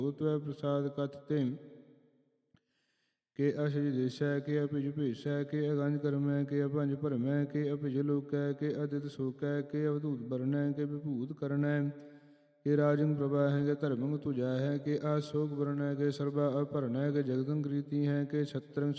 ਤਵੈ ਪ੍ਰਸਾਦ ਕਥ ਤੇ ਕੇ ਅਸ਼ਜ ਦੇਸੈ ਕੇ ਅਭਿਜ ਭੇਸੈ ਕੇ ਅਗੰਜ ਕਰਮੈ ਕੇ ਅਭੰਜ ਭਰਮੈ ਕੇ ਅਭਿਜ ਲੋਕੈ ਕੇ ਅਦਿਤ ਸੋਕੈ ਕੇ ਅਵਧੂਤ ਬਰਣੈ ਕੇ ਵਿਭੂਤ ਕਰਣੈ ਕੇ ਰਾਜੰ ਪ੍ਰਭਾ ਹੈ ਕੇ ਧਰਮੰ ਤੁਜੈ ਹੈ ਕੇ ਆਸੋਕ ਬਰਣੈ ਕੇ ਸਰਬਾ ਅਭਰਣੈ ਕੇ ਜਗਦੰ ਕ੍ਰੀਤੀ ਹੈ ਕੇ ਛਤਰੰ